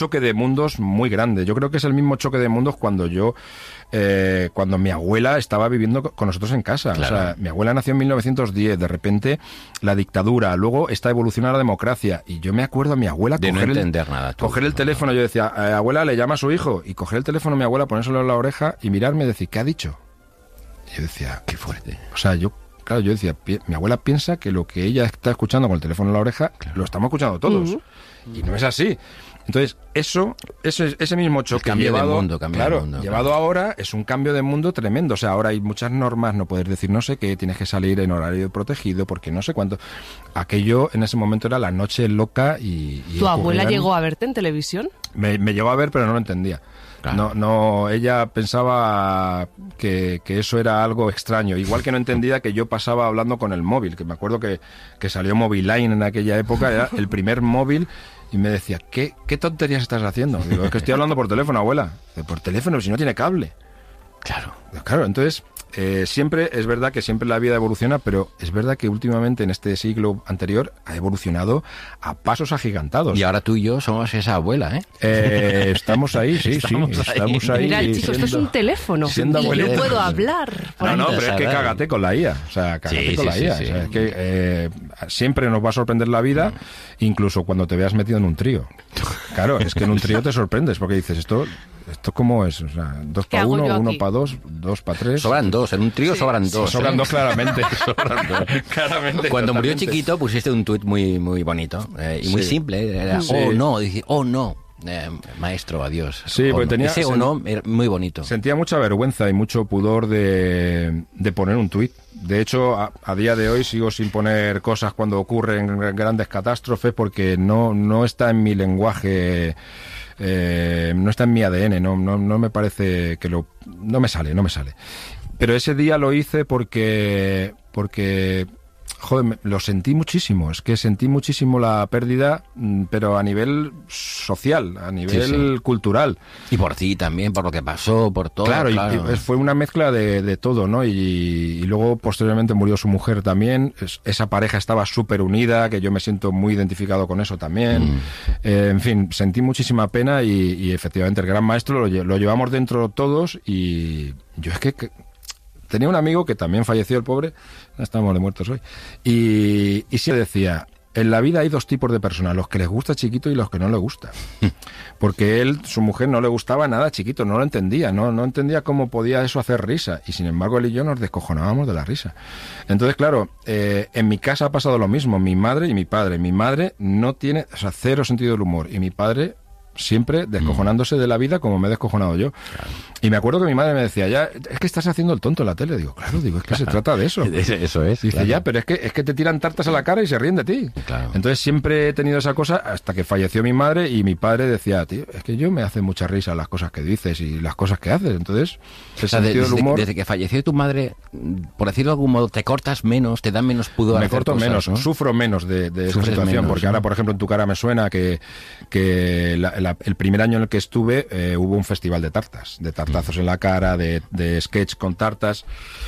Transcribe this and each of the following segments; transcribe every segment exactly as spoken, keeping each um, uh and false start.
choque de mundos muy grande. Yo creo que es el mismo choque de mundos cuando yo, eh, cuando mi abuela estaba viviendo con nosotros en casa. Claro. O sea, mi abuela nació en mil novecientos diez, de repente la dictadura, luego está evolucionando la democracia, y yo me acuerdo a mi abuela de coger, no entender el, nada, tú, coger el teléfono, yo decía, eh, abuela, le llama a su hijo, y coger el teléfono a mi abuela, ponérselo en la oreja y mirarme y decir, ¿qué ha dicho? Y yo decía, qué fuerte. O sea, yo, claro, yo decía, mi abuela piensa que lo que ella está escuchando con el teléfono en la oreja, claro, lo estamos escuchando todos. Uh-huh. Y no es así. Entonces, eso, ese, ese mismo choque cambio llevado, de mundo, cambio claro, de mundo, llevado claro. ahora, es un cambio de mundo tremendo. O sea, ahora hay muchas normas, no puedes decir no sé qué, tienes que salir en horario protegido, porque no sé cuánto. Aquello en ese momento era la noche loca y... y ¿Tu abuela ocurrían... llegó a verte en televisión? Me, me llegó a ver, pero no lo entendía. Claro. No, no, ella pensaba que, que eso era algo extraño, igual que no entendía que yo pasaba hablando con el móvil, que me acuerdo que, que salió Moviline en aquella época, era el primer móvil, y me decía, ¿qué, qué tonterías estás haciendo? Digo, es que estoy hablando por teléfono, abuela. Digo, por teléfono, si no tiene cable. Claro. Claro, entonces... Eh, siempre, es verdad que siempre la vida evoluciona, pero es verdad que últimamente en este siglo anterior ha evolucionado a pasos agigantados. Y ahora tú y yo somos esa abuela, ¿eh? eh estamos ahí, sí, estamos sí, ahí. estamos ahí. Mira, chicos, siendo, esto es un teléfono y yo puedo hablar. No, no, pero es que cágate con la I A, o sea, cágate sí, con sí, la I A. Sí, sí. O sea, es que eh, siempre nos va a sorprender la vida, mm. incluso cuando te veas metido en un trío. Claro, es que en un trío te sorprendes, porque dices, esto... ¿Esto cómo es? O sea, dos para uno, uno para dos, dos para tres. Sobran dos, en un trío sí. sobran dos. Sí, sobran ¿eh? dos claramente. sobran dos. claramente. Cuando totalmente. murió chiquito pusiste un tuit muy muy bonito eh, y muy sí. simple. Era, sí. oh no, dije, oh no. Eh, maestro, adiós. Sí, oh, porque no. tenía... Ese o no, era muy bonito. Sentía mucha vergüenza y mucho pudor de, de poner un tuit. De hecho, a, a día de hoy sigo sin poner cosas cuando ocurren grandes catástrofes porque no, no está en mi lenguaje... Eh, no está en mi A D N, no, no, no me parece que lo... No me sale, no me sale. Pero ese día lo hice porque... porque joder, lo sentí muchísimo. Es que sentí muchísimo la pérdida, pero a nivel social, a nivel sí, sí. cultural. Y por ti también, por lo que pasó, por todo. Claro, claro. Y, y fue una mezcla de, de todo, ¿no? Y, y luego, posteriormente, murió su mujer también. Es, esa pareja estaba súper unida, que yo me siento muy identificado con eso también. Mm. Eh, en fin, sentí muchísima pena y, y efectivamente el gran maestro lo, lo llevamos dentro todos y yo es que... que tenía un amigo que también falleció, el pobre, estamos de muertos hoy, y, y sí decía, en la vida hay dos tipos de personas, los que les gusta chiquito y los que no les gusta. Porque él, su mujer, no le gustaba nada chiquito, no lo entendía, no, no entendía cómo podía eso hacer risa, y sin embargo él y yo nos descojonábamos de la risa. Entonces, claro, eh, en mi casa ha pasado lo mismo, mi madre y mi padre. Mi madre no tiene, o sea, cero sentido del humor, y mi padre... siempre descojonándose de la vida como me he descojonado yo. Claro. Y me acuerdo que mi madre me decía, ya, es que estás haciendo el tonto en la tele. Digo, claro, digo, es que claro. se trata de eso. Eso es. Dice, claro. ya, pero es que, es que te tiran tartas a la cara y se ríen de ti. Claro. Entonces siempre he tenido esa cosa hasta que falleció mi madre y mi padre decía, tío, es que yo me hace mucha risa las cosas que dices y las cosas que haces. Entonces, el o sea, sentido desde, del humor... desde que falleció tu madre, por decirlo de algún modo, te cortas menos, te dan menos pudor. Me corto cosas, menos, ¿no? sufro menos de, de esa situación, menos, porque ¿no? ahora, por ejemplo, en Tu cara me suena que, que la, la, el primer año en el que estuve eh, hubo un festival de tartas, de tartazos en la cara, de, de sketch con tartas,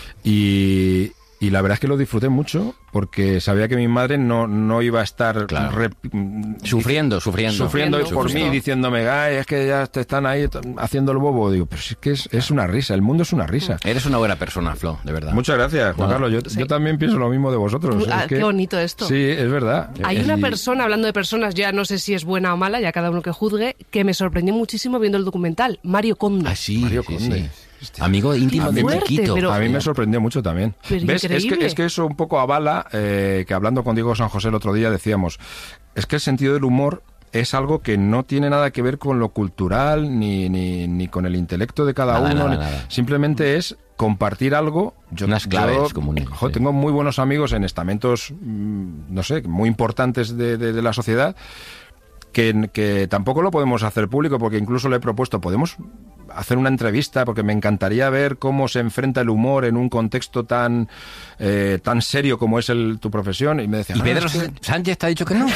y, y la verdad es que lo disfruté mucho porque sabía que mi madre no, no iba a estar claro. re, sufriendo, sufriendo, sufriendo sufriendo por justo. mí, diciéndome, ay, es que ya te están ahí haciendo el bobo. Digo, pero es que es, es una risa, el mundo es una risa. Eres una buena persona, Flo, de verdad. Muchas gracias, Juan no. Carlos. Yo, sí. yo también pienso lo mismo de vosotros. Ah, es que, qué bonito esto. Sí, es verdad. Hay y... una persona, hablando de personas, ya no sé si es buena o mala, ya cada uno que juzgue, que me sorprendió muchísimo viendo el documental, Mario Conde. Ah, sí, Mario sí, Conde. Sí. Hostia. Amigo íntimo de Chiquito. Pero... A mí me sorprendió mucho también. Pero ¿Ves? Es que, es que eso un poco avala, eh, que hablando con Diego San José el otro día decíamos, es que el sentido del humor es algo que no tiene nada que ver con lo cultural ni, ni, ni con el intelecto de cada nada, uno. Nada, nada. Simplemente es compartir algo. Yo, Unas claves yo, comunes. Jo, sí. Tengo muy buenos amigos en estamentos, no sé, muy importantes de, de, de la sociedad, que, que tampoco lo podemos hacer público, porque incluso le he propuesto, podemos hacer una entrevista, porque me encantaría ver cómo se enfrenta el humor en un contexto tan eh, tan serio como es el, tu profesión. Y me decía, ¿Y ah, Pedro es que... Sánchez te ha dicho que no?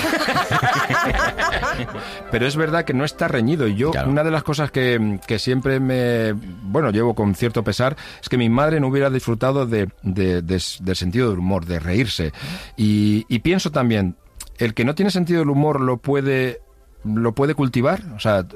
Pero es verdad que no está reñido. Y yo, claro. una de las cosas que, que siempre me... Bueno, llevo con cierto pesar, es que mi madre no hubiera disfrutado de, de, de, del sentido del humor, de reírse. Y, y pienso también, el que no tiene sentido del humor lo puede... lo puede cultivar, o sea,